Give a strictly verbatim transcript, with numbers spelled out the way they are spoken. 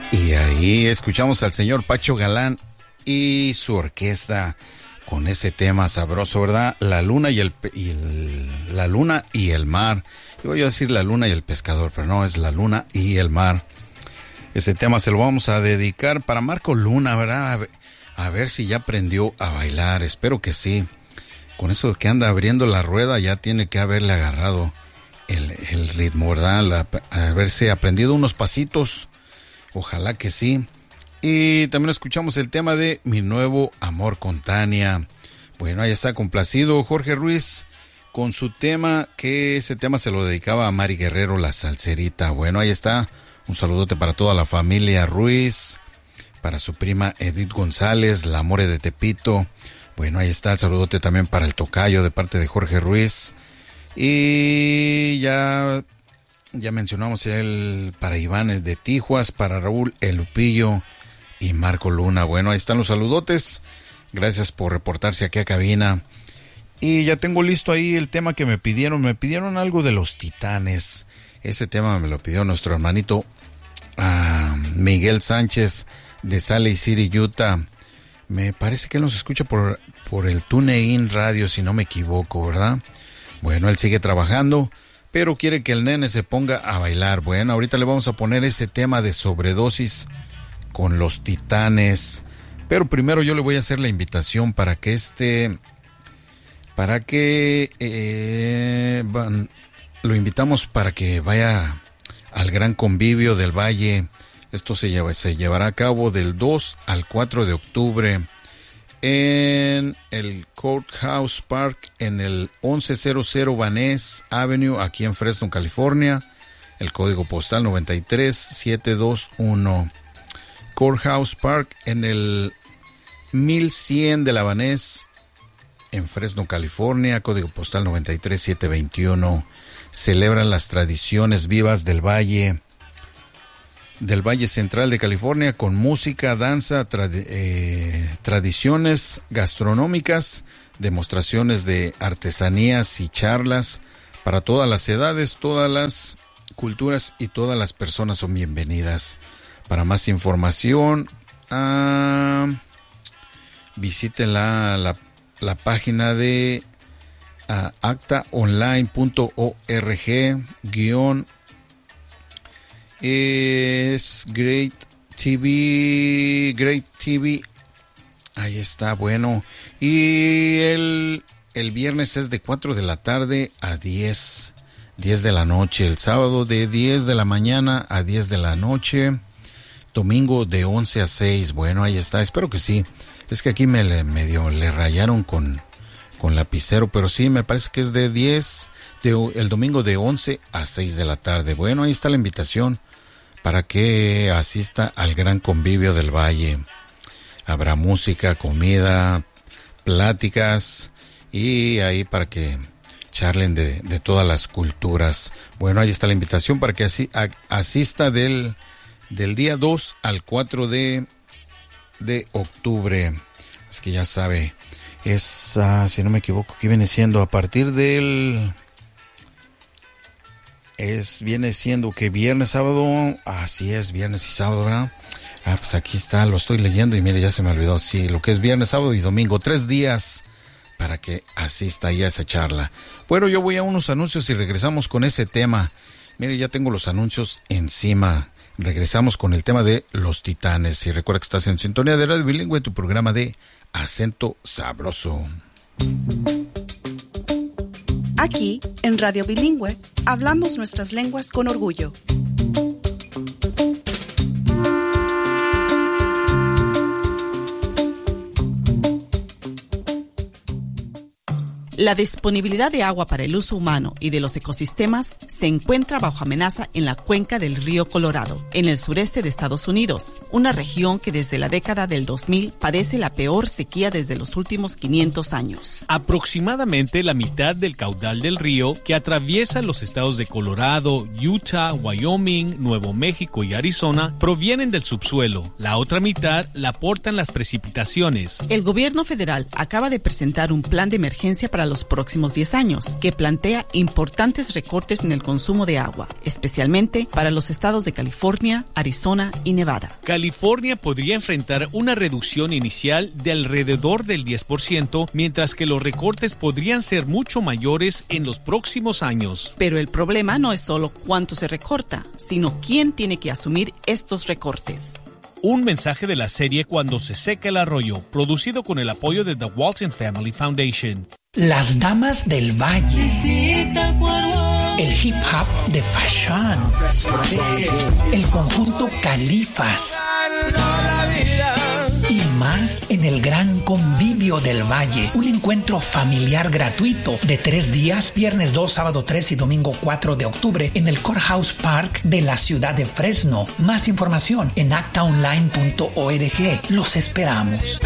Y ahí escuchamos al señor Pacho Galán y su orquesta con ese tema sabroso, ¿verdad? La luna y el, y el la luna y el mar. Yo voy a decir la luna y el pescador, pero no, es la luna y el mar. Ese tema se lo vamos a dedicar para Marco Luna, ¿verdad? A ver, a ver si ya aprendió a bailar, espero que sí. Con eso que anda abriendo la rueda ya tiene que haberle agarrado el, el ritmo, ¿verdad? La, haberse aprendido unos pasitos. Ojalá que sí. Y también escuchamos el tema de Mi Nuevo Amor con Tania. Bueno, ahí está complacido Jorge Ruiz con su tema, que ese tema se lo dedicaba a Mari Guerrero, la salserita. Bueno, ahí está. Un saludote para toda la familia Ruiz, para su prima Edith González, la More de Tepito. Bueno, ahí está el saludote también para el tocayo de parte de Jorge Ruiz. Y ya... Ya mencionamos el para Iván de Tijuas, para Raúl El Lupillo y Marco Luna. Bueno, ahí están los saludotes. Gracias por reportarse aquí a cabina. Y ya tengo listo ahí el tema que me pidieron. Me pidieron algo de los Titanes. Ese tema me lo pidió nuestro hermanito uh, Miguel Sánchez de Salt Lake City, Utah. Me parece que él nos escucha por, por el TuneIn Radio, si no me equivoco, ¿verdad? Bueno, él sigue trabajando, pero quiere que el nene se ponga a bailar. Bueno, ahorita le vamos a poner ese tema de Sobredosis con los Titanes. Pero primero yo le voy a hacer la invitación para que este... Para que... Eh, van, lo invitamos para que vaya al Gran Convivio del Valle. Esto se, lleva, se llevará a cabo del dos al cuatro de octubre en el Courthouse Park, en el once cero cero Van Ness Avenue, aquí en Fresno, California. El código postal noventa y tres siete dos uno. Courthouse Park en el mil cien de la Van Ness, en Fresno, California, código postal noventa y tres siete veintiuno. Celebran las tradiciones vivas del Valle, del Valle Central de California, con música, danza, trad- eh, tradiciones gastronómicas, demostraciones de artesanías y charlas para todas las edades, todas las culturas y todas las personas son bienvenidas. Para más información, uh, visiten la, la, la página de uh, acta online punto org guión es Great T V, Great T V, ahí está. Bueno, y el, el viernes es de cuatro de la tarde a diez, diez de la noche, el sábado de diez de la mañana a diez de la noche, domingo de once a seis. Bueno, ahí está, espero que sí. Es que aquí me le, medio le rayaron con, con lapicero, pero sí, me parece que es de diez, de, el domingo de once a seis de la tarde. Bueno, ahí está la invitación para que asista al Gran Convivio del Valle. Habrá música, comida, pláticas y ahí para que charlen de, de todas las culturas. Bueno, ahí está la invitación para que así, a, asista del, del día dos al cuatro de, de octubre. Es que ya sabe, es, uh, si no me equivoco, que viene siendo a partir del... Es, viene siendo que viernes, sábado, así es, viernes y sábado, ¿verdad? Ah, pues aquí está, lo estoy leyendo y mire, ya se me olvidó, sí, lo que es viernes, sábado y domingo, tres días para que asista ahí a esa charla. Bueno, yo voy a unos anuncios y regresamos con ese tema. Mire, ya tengo los anuncios encima. Regresamos con el tema de los Titanes. Y recuerda que estás en sintonía de Radio Bilingüe, tu programa de Acento Sabroso. Aquí, en Radio Bilingüe, hablamos nuestras lenguas con orgullo. La disponibilidad de agua para el uso humano y de los ecosistemas se encuentra bajo amenaza en la cuenca del río Colorado, en el sureste de Estados Unidos, una región que desde la década del dos mil padece la peor sequía desde los últimos quinientos años. Aproximadamente la mitad del caudal del río, que atraviesa los estados de Colorado, Utah, Wyoming, Nuevo México y Arizona, provienen del subsuelo. La otra mitad la aportan las precipitaciones. El gobierno federal acaba de presentar un plan de emergencia para los próximos diez años, que plantea importantes recortes en el consumo de agua, especialmente para los estados de California, Arizona y Nevada. California podría enfrentar una reducción inicial de alrededor del diez por ciento, mientras que los recortes podrían ser mucho mayores en los próximos años. Pero el problema no es solo cuánto se recorta, sino quién tiene que asumir estos recortes. Un mensaje de la serie Cuando se seca el arroyo, producido con el apoyo de The Walton Family Foundation. Las Damas del Valle. El hip hop de Fashion. El conjunto Califas. Y más en el Gran Convivio del Valle. Un encuentro familiar gratuito de tres días, viernes dos, sábado tres y domingo cuatro de octubre en el Courthouse Park de la ciudad de Fresno. Más información en acta online punto org. Los esperamos.